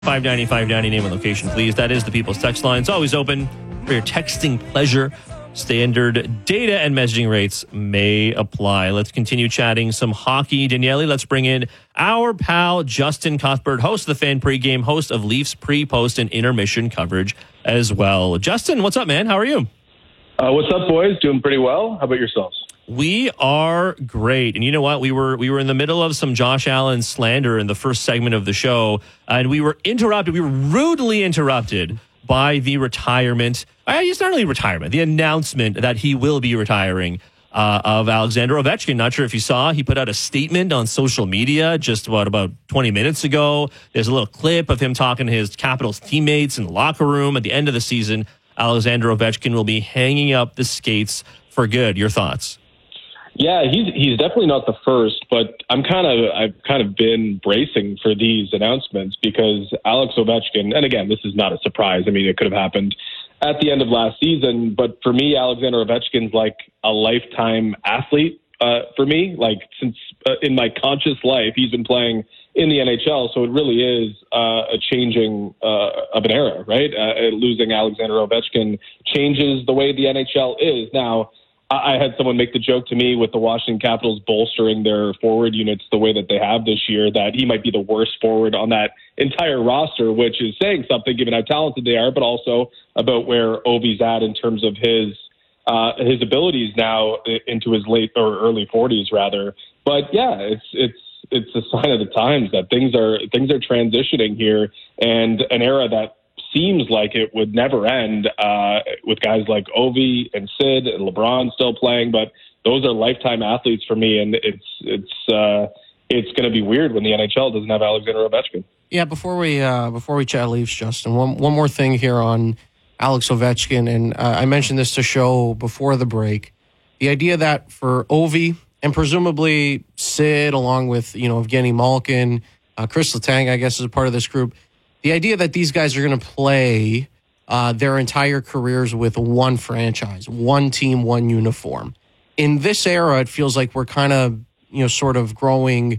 590 name and location, please. That is the People's Text Line. It's always open for your texting pleasure. Standard data and messaging rates may apply. Let's continue chatting some hockey. Daniele, let's bring in our pal Justin Cuthbert, host of the Fan Pregame, host of Leafs pre, post, and intermission coverage as well. Justin, what's up, man? How are you? What's up, boys? Doing pretty well. How about yourselves? We are great. And you know what? We were in the middle of some Josh Allen slander in the first segment of the show, and we were interrupted. We were rudely interrupted by the retirement. It's not really retirement, the announcement that he will be retiring of Alexander Ovechkin. Not sure if you saw, he put out a statement on social media just about 20 minutes ago. There's a little clip of him talking to his Capitals teammates in the locker room. At the end of the season, Alexander Ovechkin will be hanging up the skates for good. Your thoughts? Yeah, he's definitely not the first, but I've kind of been bracing for these announcements because Alex Ovechkin, and again, this is not a surprise. I mean, it could have happened at the end of last season, but for me, Alexander Ovechkin's like a lifetime athlete. For me, like since in my conscious life, he's been playing in the NHL, so it really is a changing of an era, right? Losing Alexander Ovechkin changes the way the NHL is now. I had someone make the joke to me with the Washington Capitals bolstering their forward units the way that they have this year that he might be the worst forward on that entire roster, which is saying something given how talented they are, but also about where Ovi's at in terms of his abilities now into his late or early 40s rather. But yeah, it's a sign of the times that things are transitioning here, and an era that seems like it would never end with guys like Ovi and Sid and LeBron still playing, but those are lifetime athletes for me, and it's going to be weird when the NHL doesn't have Alexander Ovechkin. Yeah, before we chat Leafs, Justin, one more thing here on Alex Ovechkin, and I mentioned this to show before the break. The idea that for Ovi and presumably Sid, along with Evgeny Malkin, Chris Letang, I guess is a part of this group. The idea that these guys are going to play their entire careers with one franchise, one team, one uniform. In this era, it feels like we're kind of, sort of growing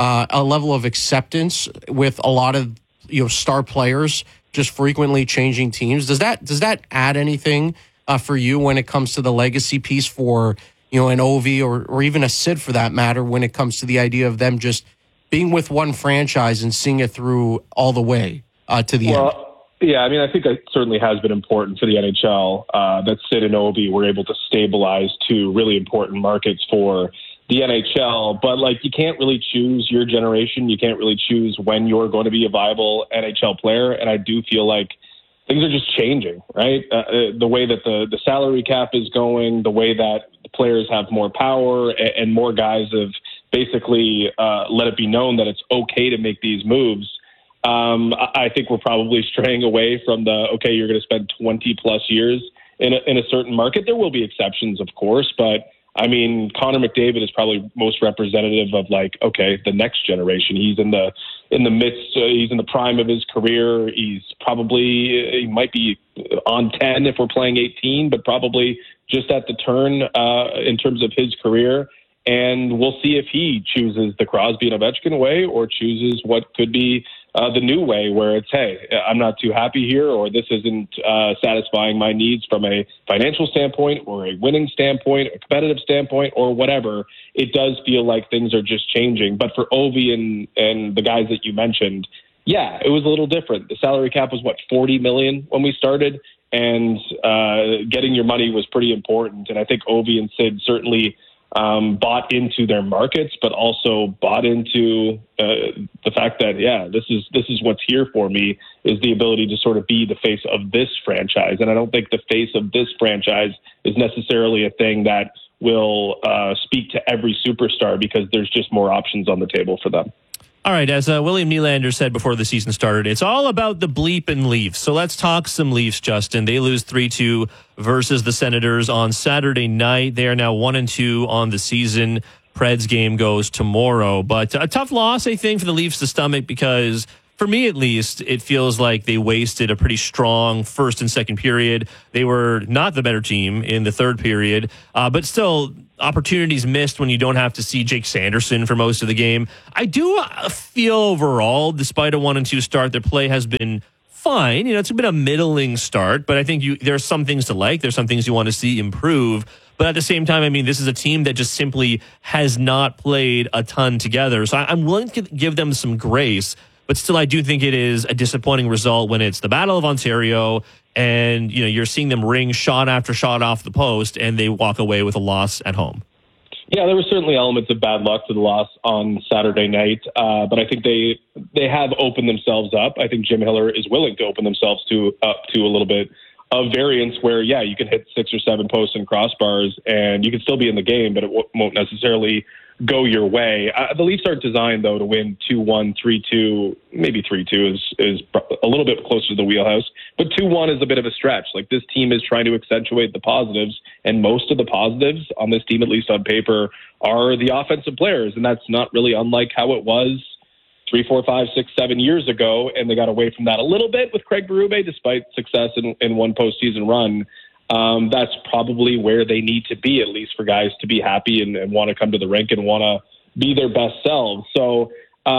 a level of acceptance with a lot of, star players just frequently changing teams. Does that add anything for you when it comes to the legacy piece for, an Ovi or even a Sid for that matter, when it comes to the idea of them just being with one franchise and seeing it through all the way? To the end. Yeah, I mean, I think that certainly has been important for the NHL that Sid and Ovi were able to stabilize two really important markets for the NHL. But, you can't really choose your generation. You can't really choose when you're going to be a viable NHL player. And I do feel like things are just changing, right? The way that the salary cap is going, the way that the players have more power and more guys have basically let it be known that it's okay to make these moves. I think we're probably straying away from you're going to spend 20 plus years in a certain market. There will be exceptions, of course, but I mean, Connor McDavid is probably most representative of the next generation. He's in the midst, he's in the prime of his career. He might be on 10 if we're playing 18, but probably just at the turn, in terms of his career. And we'll see if he chooses the Crosby and Ovechkin way or chooses what could be the new way where it's, hey, I'm not too happy here, or this isn't satisfying my needs from a financial standpoint or a winning standpoint, a competitive standpoint, or whatever. It does feel like things are just changing. But for Ovi and the guys that you mentioned, yeah, it was a little different. The salary cap was, $40 million when we started, and getting your money was pretty important. And I think Ovi and Sid certainly bought into their markets, but also bought into the fact that, this is what's here for me, is the ability to sort of be the face of this franchise. And I don't think the face of this franchise is necessarily a thing that will speak to every superstar, because there's just more options on the table for them. All right, as William Nylander said before the season started, it's all about the bleeping Leafs. So let's talk some Leafs, Justin. They lose 3-2 versus the Senators on Saturday night. They are now 1-2 on the season. Preds game goes tomorrow. But a tough loss, I think, for the Leafs to stomach, because for me at least, it feels like they wasted a pretty strong first and second period. They were not the better team in the third period, but still opportunities missed when you don't have to see Jake Sanderson for most of the game. I do feel overall, despite a 1-2 start, their play has been fine. It's been a middling start, but I think there's some things to like. There's some things you want to see improve. But at the same time, I mean, this is a team that just simply has not played a ton together. So I'm willing to give them some grace. But still, I do think it is a disappointing result when it's the Battle of Ontario and, you're seeing them ring shot after shot off the post and they walk away with a loss at home. Yeah, there were certainly elements of bad luck to the loss on Saturday night, but I think they have opened themselves up. I think Jim Hiller is willing to open themselves up to a little bit of variance where, yeah, you can hit 6 or 7 posts and crossbars and you can still be in the game, but it won't necessarily go your way. The Leafs aren't designed, though, to win 2-1, 3-2, maybe 3-2 is a little bit closer to the wheelhouse, but 2-1 is a bit of a stretch. Like, this team is trying to accentuate the positives, and most of the positives on this team, at least on paper, are the offensive players, and that's not really unlike how it was 3, 4, 5, 6, 7 years ago, and they got away from that a little bit with Craig Berube, despite success in one postseason run. That's probably where they need to be, at least for guys to be happy and want to come to the rink and want to be their best selves. So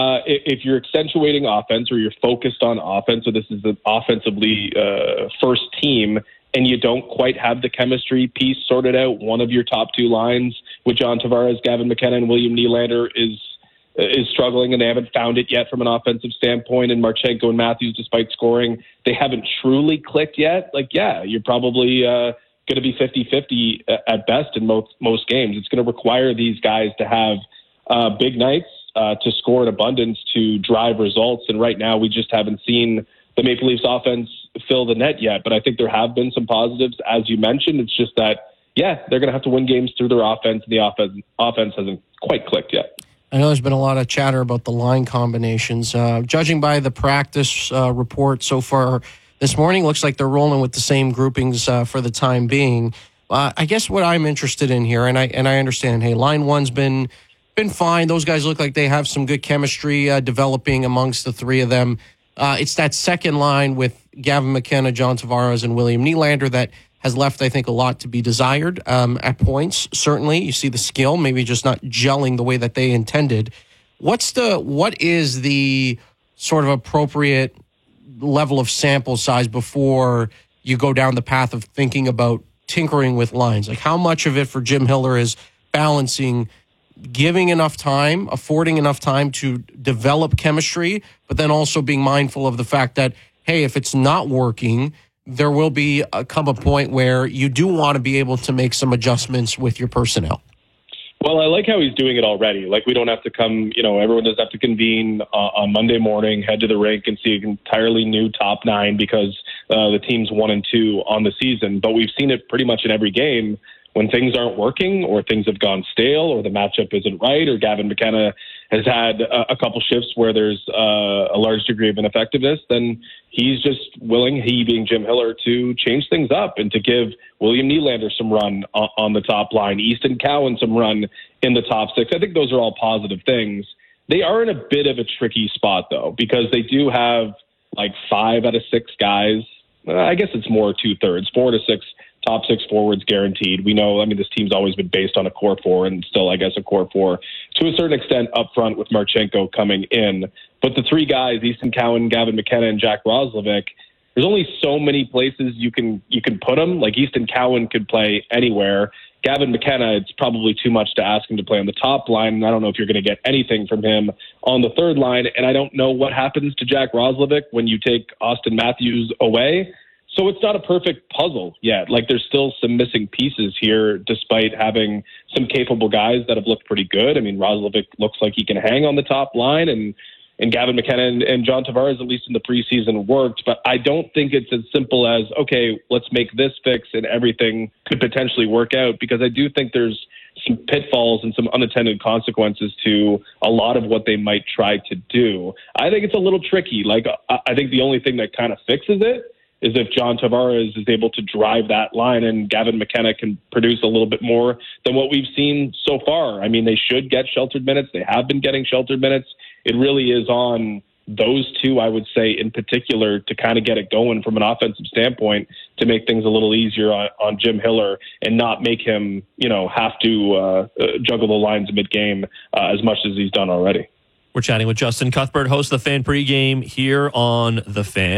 if you're accentuating offense or you're focused on offense, so this is the offensively first team, and you don't quite have the chemistry piece sorted out, one of your top 2 lines with John Tavares, Gavin McKenna, and William Nylander is struggling, and they haven't found it yet from an offensive standpoint. And Marchenko and Matthews, despite scoring, they haven't truly clicked yet. Like, yeah, you're probably going to be 50-50 at best in most games. It's going to require these guys to have big nights, to score in abundance, to drive results. And right now, we just haven't seen the Maple Leafs offense fill the net yet. But I think there have been some positives, as you mentioned. It's just that, yeah, they're going to have to win games through their offense, and the offense hasn't quite clicked yet. I know there's been a lot of chatter about the line combinations. Judging by the practice report so far this morning, looks like they're rolling with the same groupings for the time being. I guess what I'm interested in here, and I understand, hey, line one's been fine. Those guys look like they have some good chemistry developing amongst the three of them. It's that second line with Gavin McKenna, John Tavares, and William Nylander that has left, I think, a lot to be desired at points. Certainly, you see the skill, maybe just not gelling the way that they intended. What is the sort of appropriate level of sample size before you go down the path of thinking about tinkering with lines? Like, how much of it for Jim Hiller is balancing giving enough time, affording enough time to develop chemistry, but then also being mindful of the fact that, hey, if it's not working, there will come a point where you do want to be able to make some adjustments with your personnel. Well, I like how he's doing it already. Like, we don't have to everyone doesn't have to convene on Monday morning, head to the rink and see an entirely new top 9 because the team's 1-2 on the season. But we've seen it pretty much in every game. When things aren't working or things have gone stale or the matchup isn't right or Gavin McKenna has had a couple shifts where there's a large degree of ineffectiveness, then he's just willing, he being Jim Hiller, to change things up and to give William Nylander some run on the top line, Easton Cowan some run in the top 6. I think those are all positive things. They are in a bit of a tricky spot, though, because they do have like 5 out of 6 guys. I guess it's more 2/3, 4 to 6 top 6 forwards guaranteed. We know, this team's always been based on a core 4 and still, I guess, a core 4 to a certain extent up front with Marchenko coming in. But the 3 guys, Easton Cowan, Gavin McKenna, and Jack Roslovic, there's only so many places you can put them. Like, Easton Cowan could play anywhere. Gavin McKenna, it's probably too much to ask him to play on the top line, and I don't know if you're going to get anything from him on the third line. And I don't know what happens to Jack Roslovic when you take Austin Matthews away. So it's not a perfect puzzle yet. Like, there's still some missing pieces here, despite having some capable guys that have looked pretty good. Roslovic looks like he can hang on the top line, and Gavin McKenna and John Tavares, at least in the preseason, worked. But I don't think it's as simple as, okay, let's make this fix and everything could potentially work out, because I do think there's some pitfalls and some unintended consequences to a lot of what they might try to do. I think it's a little tricky. Like, I think the only thing that kind of fixes it is if John Tavares is able to drive that line and Gavin McKenna can produce a little bit more than what we've seen so far. They should get sheltered minutes. They have been getting sheltered minutes. It really is on those two, I would say in particular, to kind of get it going from an offensive standpoint, to make things a little easier on Jim Hiller and not make him, have to juggle the lines mid-game as much as he's done already. We're chatting with Justin Cuthbert, host of the Fan Pregame here on The Fan.